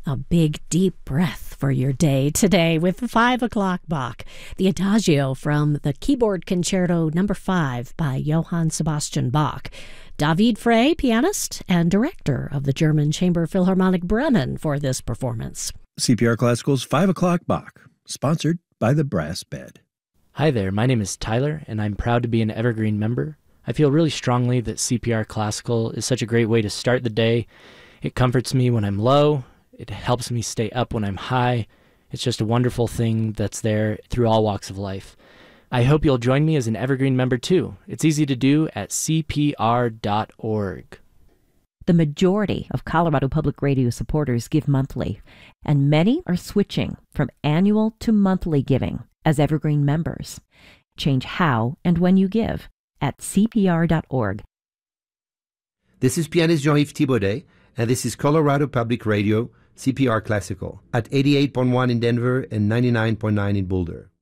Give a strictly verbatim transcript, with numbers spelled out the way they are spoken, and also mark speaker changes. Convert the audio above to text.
Speaker 1: A big, deep breath for your day today with five o'clock Bach, the Adagio from the Keyboard Concerto number five by Johann Sebastian Bach. David Frey, pianist and director of the German Chamber Philharmonic Bremen for this performance.
Speaker 2: C P R Classical's five o'clock Bach, sponsored by the Brass Bed.
Speaker 3: Hi there, my name is Tyler, and I'm proud to be an Evergreen member. I feel really strongly that C P R Classical is such a great way to start the day. It comforts me when I'm low. It helps me stay up when I'm high. It's just a wonderful thing that's there through all walks of life. I hope you'll join me as an Evergreen member too. It's easy to do at c p r dot org.
Speaker 4: The majority of Colorado Public Radio supporters give monthly, and many are switching from annual to monthly giving as Evergreen members. Change how and when you give at c p r dot org.
Speaker 5: This is pianist Jean-Yves Thibaudet, and this is Colorado Public Radio, C P R Classical, at eighty-eight point one in Denver and ninety-nine point nine in Boulder.